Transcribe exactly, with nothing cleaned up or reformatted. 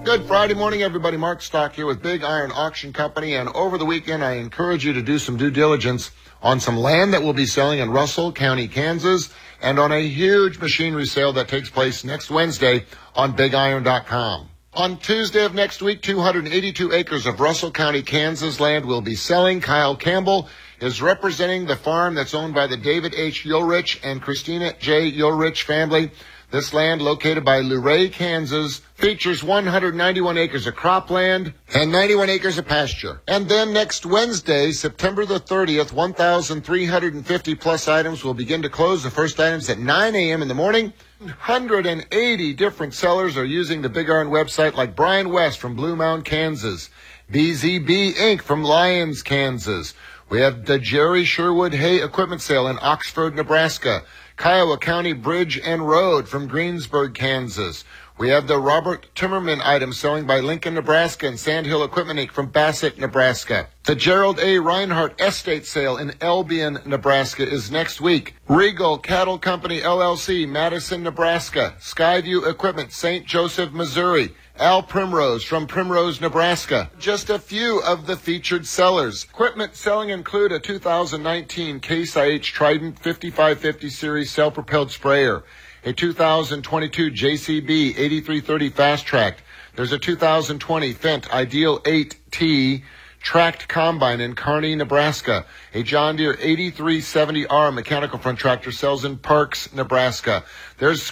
Good Friday morning, everybody. Mark Stock here with Big Iron Auction Company. And over the weekend, I encourage you to do some due diligence on some land that will be selling in Russell County, Kansas, and on a huge machinery sale that takes place next Wednesday on big iron dot com. On Tuesday of next week, two hundred eighty-two acres of Russell County, Kansas land will be selling. Kyle Campbell is representing the farm that's owned by the David H. Ulrich and Christina J. Ulrich family. This land, located by Luray, Kansas, features one hundred ninety-one acres of cropland and ninety-one acres of pasture. And then next Wednesday, September the thirtieth, one thousand three hundred fifty plus items will begin to close. The first items at nine a.m. in the morning. one hundred eighty different sellers are using the Big Iron website, like Brian West from Blue Mound, Kansas, B Z B Incorporated from Lyons, Kansas. We have the Jerry Sherwood Hay Equipment Sale in Oxford, Nebraska. Kiowa County Bridge and Road from Greensburg, Kansas. We have the Robert Timmerman items selling by Lincoln, Nebraska, and Sandhill Equipment Incorporated from Bassett, Nebraska. The Gerald A. Reinhardt Estate Sale in Albion, Nebraska is next week. Regal Cattle Company, L L C, Madison, Nebraska. Skyview Equipment, Saint Joseph, Missouri. Al Primrose from Primrose, Nebraska. Just a few of the featured sellers. Equipment selling include a two thousand nineteen Case I H Trident fifty-five fifty series self-propelled sprayer, a two thousand twenty-two J C B eighty-three thirty Fast Track. There's a two thousand twenty Fendt Ideal eight T tracked combine in Kearney, Nebraska. A John Deere eighty-three seventy R mechanical front tractor sells in Parks, Nebraska. There's